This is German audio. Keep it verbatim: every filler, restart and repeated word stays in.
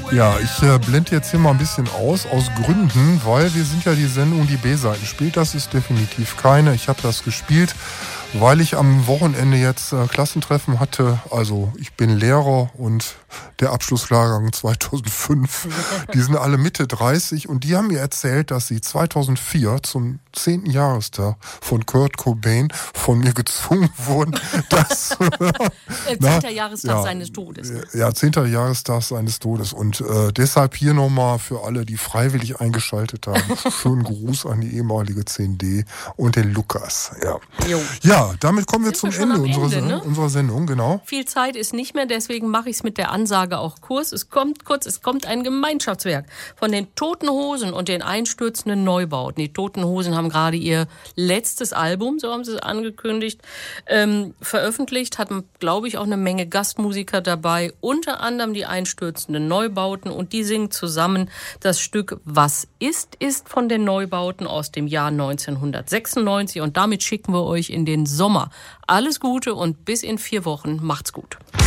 Ja, ich äh, blende jetzt hier mal ein bisschen aus, aus Gründen, weil wir sind ja die Sendung, die B-Seiten spielt. Das ist definitiv keine. Ich habe das gespielt, weil ich am Wochenende jetzt äh, Klassentreffen hatte. Also ich bin Lehrer und der Abschlussjahrgang zweitausendfünf, die sind alle Mitte dreißig und die haben mir erzählt, dass sie zweitausendvier zum zehnten Jahrestag von Kurt Cobain von mir gezwungen wurden, das zehnter Jahrestag ja, seines Todes. Ja, zehnter Jahrestag seines Todes und äh, deshalb hier nochmal für alle, die freiwillig eingeschaltet haben, schönen Gruß an die ehemalige zehn D und den Lukas. Ja, jo. ja damit kommen wir Sind zum wir Ende, Ende unserer, ne? unserer Sendung, genau. Viel Zeit ist nicht mehr, deswegen mache ich es mit der Ansage auch kurz. Es kommt kurz, es kommt ein Gemeinschaftswerk von den Toten Hosen und den einstürzenden Neubauten. Die Toten Hosen haben gerade ihr letztes Album, so haben sie es angekündigt, ähm, veröffentlicht, hatten, glaube ich, auch eine Menge Gastmusiker dabei, unter anderem die einstürzenden Neubauten und die singen zusammen das Stück Was ist, ist von den Neubauten aus dem Jahr neunzehnhundertsechsundneunzig und damit schicken wir euch in den Sommer. Alles Gute und bis in vier Wochen. Macht's gut.